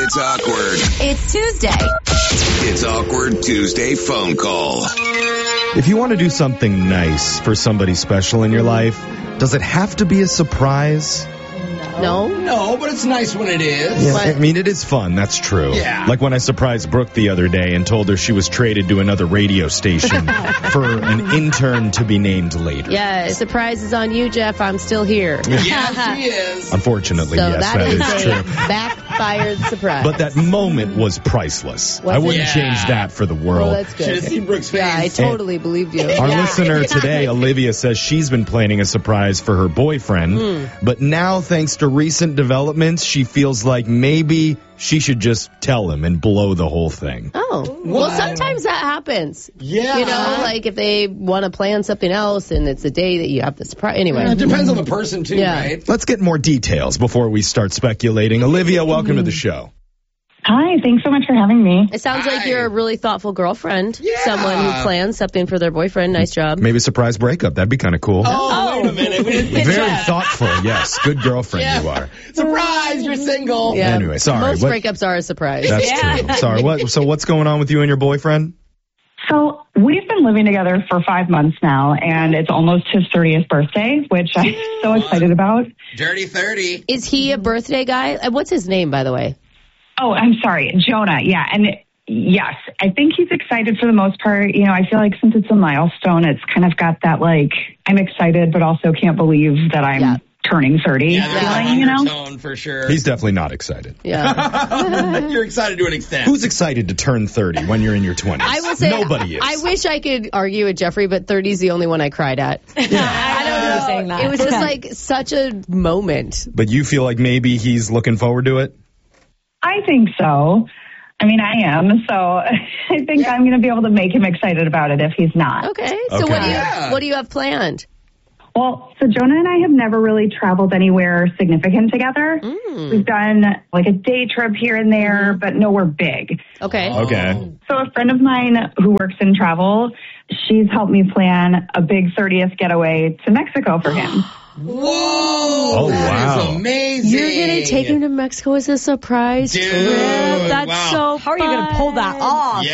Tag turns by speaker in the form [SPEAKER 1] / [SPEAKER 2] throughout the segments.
[SPEAKER 1] It's awkward.
[SPEAKER 2] It's Tuesday.
[SPEAKER 1] It's Awkward Tuesday phone call.
[SPEAKER 3] If you want to do something nice for somebody special in your life, does it have to be a surprise?
[SPEAKER 4] No, but it's nice when it is.
[SPEAKER 3] Yeah, I mean, it is fun. That's true.
[SPEAKER 4] Yeah.
[SPEAKER 3] Like when I surprised Brooke the other day and told her she was traded to another radio station for an intern to be named later.
[SPEAKER 5] Yeah, surprise is on you, Jeff. I'm still here.
[SPEAKER 4] Yes, he is.
[SPEAKER 3] Unfortunately,
[SPEAKER 5] So
[SPEAKER 3] yes,
[SPEAKER 5] that
[SPEAKER 3] that
[SPEAKER 5] is
[SPEAKER 3] is
[SPEAKER 5] a
[SPEAKER 3] true.
[SPEAKER 5] backfired surprise.
[SPEAKER 3] But that moment was priceless. I wouldn't
[SPEAKER 4] Yeah.
[SPEAKER 3] change that for the world.
[SPEAKER 5] Well, that's
[SPEAKER 4] Should have
[SPEAKER 5] good.
[SPEAKER 4] seen Brooke's face.
[SPEAKER 5] Yeah, I totally believed you.
[SPEAKER 3] Our listener today, Olivia, says she's been planning a surprise for her boyfriend, but now, thanks to recent developments, she feels like maybe she should just tell him and blow the whole thing.
[SPEAKER 5] Oh, well, sometimes that happens.
[SPEAKER 4] Yeah.
[SPEAKER 5] You know, like if they want to plan something else and it's a day that you have the surprise. Anyway.
[SPEAKER 4] It depends on the person, too,
[SPEAKER 5] Yeah.
[SPEAKER 4] right?
[SPEAKER 3] Let's get more details before we start speculating. Olivia, welcome to the show.
[SPEAKER 6] Hi, thanks so much for having me.
[SPEAKER 5] It sounds like
[SPEAKER 4] Hi.
[SPEAKER 5] you're a really thoughtful girlfriend.
[SPEAKER 4] Yeah.
[SPEAKER 5] Someone who plans something for their boyfriend. Nice job.
[SPEAKER 3] Maybe a surprise breakup. That'd be kind of cool.
[SPEAKER 4] Oh, wait a minute. We didn't
[SPEAKER 3] Very thoughtful, yes. Good girlfriend you are.
[SPEAKER 4] Surprise, you're single.
[SPEAKER 5] Yeah.
[SPEAKER 3] Anyway, sorry.
[SPEAKER 5] Most
[SPEAKER 3] What-
[SPEAKER 5] breakups are a surprise.
[SPEAKER 3] That's true. Sorry. So what's going on with you and your boyfriend?
[SPEAKER 6] So we've been living together for 5 months now, and it's almost his 30th birthday, which I'm so excited about.
[SPEAKER 4] Dirty 30.
[SPEAKER 5] Is he a birthday guy? What's his name, by the way?
[SPEAKER 6] Oh, I'm sorry, Jonah. Yeah, and yes, I think he's excited for the most part. You know, I feel like since it's a milestone, it's kind of got that, like, I'm excited, but also can't believe that I'm turning 30
[SPEAKER 4] Yeah, there's
[SPEAKER 6] feeling, you know?
[SPEAKER 4] undertone for sure.
[SPEAKER 3] He's definitely not excited.
[SPEAKER 5] Yeah.
[SPEAKER 4] You're excited to an extent.
[SPEAKER 3] Who's excited to turn 30 when you're in your 20s?
[SPEAKER 5] I will say
[SPEAKER 3] Nobody is.
[SPEAKER 5] I wish I could argue with Jeffrey, but 30 is the only one I cried at.
[SPEAKER 7] I don't know. Saying that.
[SPEAKER 5] It was just like such a moment.
[SPEAKER 3] But you feel like maybe he's looking forward to it?
[SPEAKER 6] I think so. I mean, I am. So I think I'm going to be able to make him excited about it if he's not.
[SPEAKER 5] Okay. So
[SPEAKER 3] Okay.
[SPEAKER 5] what do you have planned?
[SPEAKER 6] Well, so Jonah and I have never really traveled anywhere significant together. We've done like a day trip here and there, but nowhere big.
[SPEAKER 5] Okay.
[SPEAKER 3] Okay.
[SPEAKER 6] So a friend of mine who works in travel, she's helped me plan a big 30th getaway to Mexico for him.
[SPEAKER 4] Whoa.
[SPEAKER 3] Oh,
[SPEAKER 4] That
[SPEAKER 3] wow.
[SPEAKER 4] is amazing.
[SPEAKER 5] You're going to take him to Mexico as a surprise
[SPEAKER 4] Dude,
[SPEAKER 5] trip? That's
[SPEAKER 4] wow.
[SPEAKER 5] so
[SPEAKER 7] How are you going to pull that off?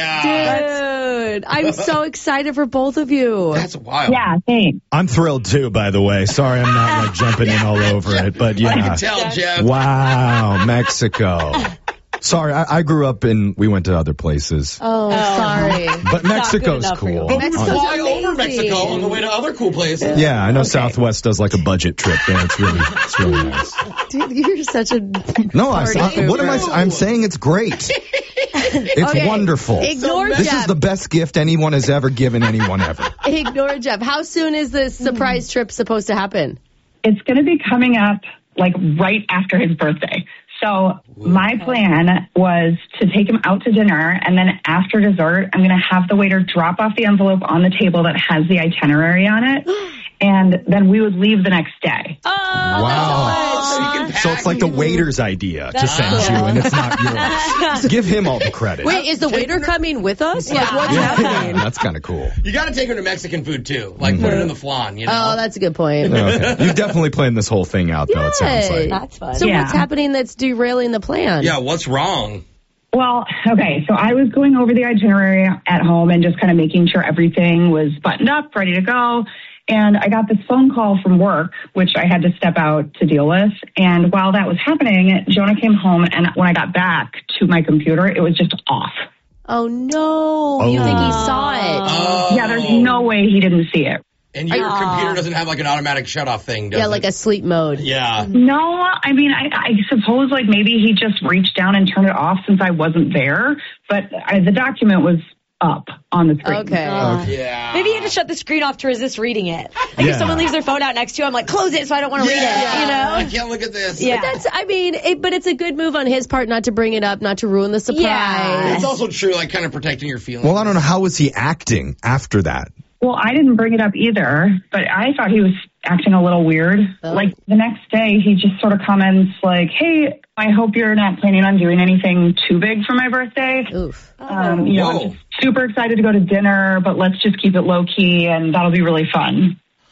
[SPEAKER 4] Yeah.
[SPEAKER 5] Dude, I'm so excited for both of you.
[SPEAKER 4] That's wild.
[SPEAKER 6] Yeah, thanks.
[SPEAKER 3] I'm thrilled too, by the way. Sorry I'm not like jumping in all over it, but
[SPEAKER 4] I
[SPEAKER 3] yeah.
[SPEAKER 4] can tell, Jeff.
[SPEAKER 3] Wow, Mexico. Sorry, I grew up we went to other places.
[SPEAKER 5] Oh, sorry.
[SPEAKER 3] But Mexico's
[SPEAKER 7] enough for you.
[SPEAKER 3] cool.
[SPEAKER 4] But we
[SPEAKER 5] Mexico's
[SPEAKER 4] fly over
[SPEAKER 5] amazing.
[SPEAKER 4] Mexico on the way to other cool places.
[SPEAKER 3] Yeah, I know Southwest does like a budget trip there. It's really nice.
[SPEAKER 5] Dude, you're such a
[SPEAKER 3] No,
[SPEAKER 5] party
[SPEAKER 3] what am I?
[SPEAKER 5] pooper.
[SPEAKER 3] I'm saying it's great. It's
[SPEAKER 5] Okay.
[SPEAKER 3] wonderful.
[SPEAKER 5] Ignore
[SPEAKER 3] This
[SPEAKER 5] Jeff.
[SPEAKER 3] is the best gift anyone has ever given anyone ever.
[SPEAKER 5] Ignore Jeff. How soon is this surprise trip supposed to happen?
[SPEAKER 6] It's going to be coming up like right after his birthday. So my plan was to take him out to dinner, and then after dessert, I'm going to have the waiter drop off the envelope on the table that has the itinerary on it, and then we would leave the next day.
[SPEAKER 3] Wow.
[SPEAKER 4] So you can
[SPEAKER 3] So it's like the waiter's idea to send you, and it's not yours. Give him all the credit.
[SPEAKER 5] Wait, is the waiter coming with us? Like, what's
[SPEAKER 3] Yeah,
[SPEAKER 5] happening?
[SPEAKER 3] that's kind of cool.
[SPEAKER 4] You got to take her to Mexican food too. Like put it in the flan, you know.
[SPEAKER 5] Oh, that's a good point.
[SPEAKER 3] Okay. You definitely planned this whole thing out, though, it sounds like.
[SPEAKER 7] That's fun.
[SPEAKER 5] So
[SPEAKER 6] Yeah.
[SPEAKER 5] what's happening that's derailing the plan?
[SPEAKER 4] Yeah, what's wrong?
[SPEAKER 6] Well, okay, so I was going over the itinerary at home and just kind of making sure everything was buttoned up, ready to go. And I got this phone call from work, which I had to step out to deal with. And while that was happening, Jonah came home, and when I got back to my computer, it was just off.
[SPEAKER 5] Oh, no. You think he saw it?
[SPEAKER 4] Oh.
[SPEAKER 6] Yeah, there's no way he didn't see it.
[SPEAKER 4] And your computer doesn't have like an automatic shut-off thing, does
[SPEAKER 5] Yeah,
[SPEAKER 4] it?
[SPEAKER 5] like a sleep mode.
[SPEAKER 4] Yeah.
[SPEAKER 6] No, I mean, I suppose like maybe he just reached down and turned it off since I wasn't there. But the document was up on the screen.
[SPEAKER 5] Okay.
[SPEAKER 4] Yeah.
[SPEAKER 7] Maybe you had to shut the screen off to resist reading it. Like
[SPEAKER 3] Yeah.
[SPEAKER 7] if someone leaves their phone out next to you, I'm like, close it so I don't want to read it. You know?
[SPEAKER 4] I can't look at this.
[SPEAKER 7] Yeah.
[SPEAKER 5] That's, I mean, but it's a good move on his part not to bring it up, not to ruin the surprise.
[SPEAKER 7] Yeah.
[SPEAKER 4] It's also true, like kind of protecting your feelings.
[SPEAKER 3] Well, I don't know. How was he acting after that?
[SPEAKER 6] Well, I didn't bring it up either, but I thought he was acting a little weird.
[SPEAKER 5] Oh.
[SPEAKER 6] Like the next day, he just sort of comments like, "Hey, I hope you're not planning on doing anything too big for my birthday.
[SPEAKER 5] Oof.
[SPEAKER 6] You know, I'm just super excited to go to dinner, but let's just keep it low key, and that'll be really fun."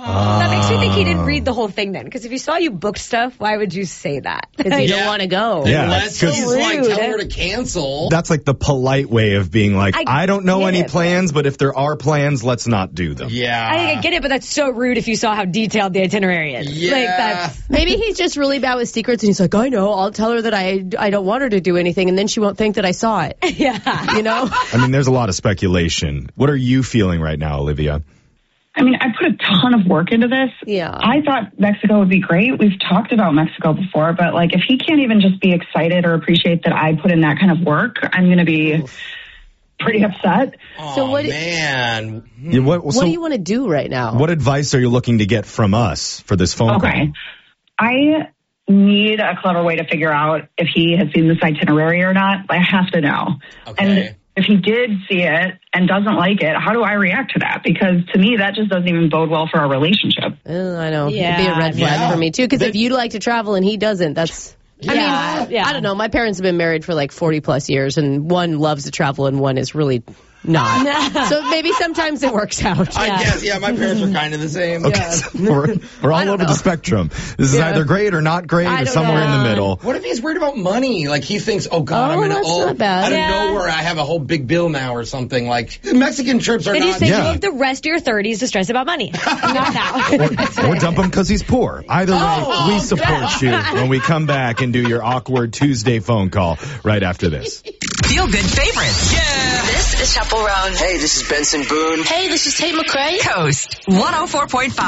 [SPEAKER 7] That makes me think he didn't read the whole thing then. Because if you saw you booked stuff, why would you say that?
[SPEAKER 5] Because you don't want to go.
[SPEAKER 3] Yeah,
[SPEAKER 4] Unless
[SPEAKER 3] that's
[SPEAKER 4] he's
[SPEAKER 7] so
[SPEAKER 4] like
[SPEAKER 7] rude.
[SPEAKER 4] telling her to cancel.
[SPEAKER 3] That's like the polite way of being like, I don't know
[SPEAKER 7] get
[SPEAKER 3] any
[SPEAKER 7] it,
[SPEAKER 3] plans, but if there are plans, let's not do them.
[SPEAKER 4] Yeah.
[SPEAKER 7] I think I get it, but that's so rude if you saw how detailed the itinerary is.
[SPEAKER 4] Yeah.
[SPEAKER 7] Like, that's...
[SPEAKER 5] Maybe he's just really bad with secrets, and he's like, I know, I'll tell her that I don't want her to do anything, and then she won't think that I saw it.
[SPEAKER 7] Yeah.
[SPEAKER 5] You know?
[SPEAKER 3] I mean, there's a lot of speculation. What are you feeling right now, Olivia?
[SPEAKER 6] I mean, I put a ton of work into this.
[SPEAKER 5] Yeah.
[SPEAKER 6] I thought Mexico would be great. We've talked about Mexico before, but like if he can't even just be excited or appreciate that I put in that kind of work, I'm going to be pretty upset.
[SPEAKER 5] So what-
[SPEAKER 4] man.
[SPEAKER 3] Yeah,
[SPEAKER 5] What do you want to do right now?
[SPEAKER 3] What advice are you looking to get from us for this phone call?
[SPEAKER 6] Okay. I need a clever way to figure out if he has seen this itinerary or not. I have to know.
[SPEAKER 4] Okay.
[SPEAKER 6] And if he did see it and doesn't like it, how do I react to that? Because to me, that just doesn't even bode well for our relationship.
[SPEAKER 5] I know.
[SPEAKER 7] Yeah,
[SPEAKER 5] It'd be a red flag
[SPEAKER 4] yeah.
[SPEAKER 5] for me, too. Because if you like to travel and he doesn't, that's... I mean, I don't know. My parents have been married for like 40 plus years, and one loves to travel and one is really not. So maybe sometimes it works out.
[SPEAKER 4] I guess, yeah, my parents were kind of the same.
[SPEAKER 3] Okay, so we're all over the spectrum. This is either great or not great
[SPEAKER 5] I
[SPEAKER 3] or
[SPEAKER 5] don't
[SPEAKER 3] somewhere in the
[SPEAKER 5] know.
[SPEAKER 3] middle.
[SPEAKER 4] What if he's worried about money? Like he thinks, oh God,
[SPEAKER 5] Oh,
[SPEAKER 4] I'm gonna
[SPEAKER 5] that's
[SPEAKER 4] owe
[SPEAKER 5] not bad.
[SPEAKER 4] out of
[SPEAKER 7] Yeah.
[SPEAKER 4] nowhere. I have a whole big bill now or something. Like Mexican trips are
[SPEAKER 7] Then you
[SPEAKER 4] not.
[SPEAKER 7] say
[SPEAKER 3] Yeah.
[SPEAKER 7] you have the rest of your 30s to stress about money. Not now.
[SPEAKER 3] Or dump him because he's poor. Either way, we support you when we come back and do your awkward Tuesday phone call right after this.
[SPEAKER 2] Feel good favorites.
[SPEAKER 8] This is Chaperone.
[SPEAKER 9] Hey, this is Benson Boone.
[SPEAKER 8] Hey, this is Tate McRae.
[SPEAKER 2] Coast 104.5.